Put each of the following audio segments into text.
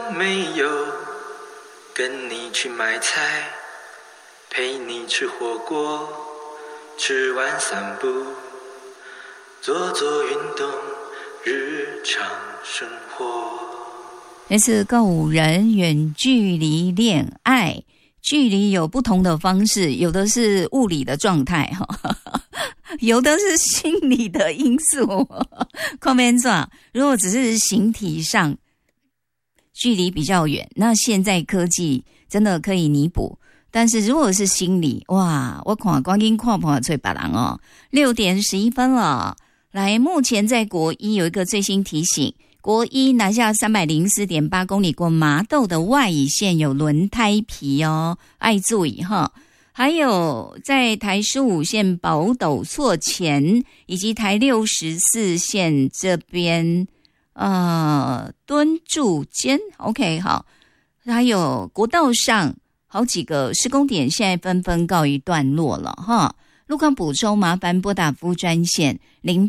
没有跟你去买菜，陪你吃火锅，吃完散步，做做运动，日常生活。 这是告五人远距离恋爱，距离有不同的方式，有的是物理的状态，有的是心理的因素。看边站，如果只是形体上距离比较远，那现在科技真的可以弥补。但是如果是心理，哇，我看光阴看不出别人哦。6点11分了，来，目前在国一有一个最新提醒。国一拿下304.8公里过麻豆的外乙线有轮胎皮哦，爱注意哈。还有在台15线宝斗错前以及台64线这边敦筑间 OK 好，还有国道上好几个施工点现在纷纷告一段落了哈。路况补充，麻烦拨打服务专线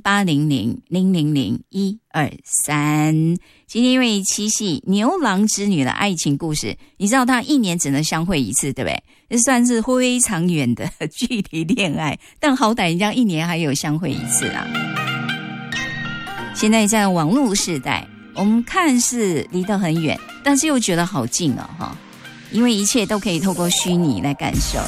0800-000-123。今天因为七夕牛郎织女的爱情故事，你知道他一年只能相会一次，对不对？这算是非常远的距离恋爱，但好歹人家一年还有相会一次啊。现在在网络时代，我们看似离得很远，但是又觉得好近哦，因为一切都可以透过虚拟来感受。